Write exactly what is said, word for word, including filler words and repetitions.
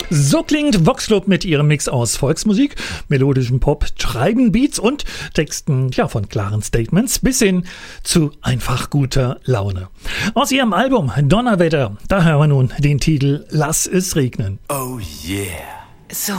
So klingt Vox Club mit ihrem Mix aus Volksmusik, melodischem Pop, treiben Beats und Texten ja, von klaren Statements bis hin zu einfach guter Laune. Aus ihrem Album Donnerwetter, da hören wir nun den Titel Lass es regnen. Oh yeah. So